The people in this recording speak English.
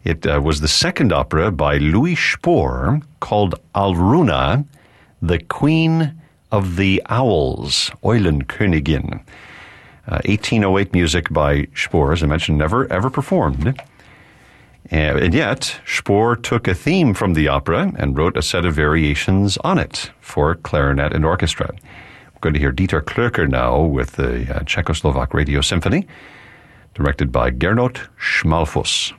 It was the second opera by Louis Spohr called Alruna, the Queen of the Owls, Eulenkönigin. 1808 music by Spohr, as I mentioned, never ever performed. And yet, Spohr took a theme from the opera and wrote a set of variations on it for clarinet and orchestra. We're going to hear Dieter Klöcker now with the Czechoslovak Radio Symphony, directed by Gernot Schmalfuss.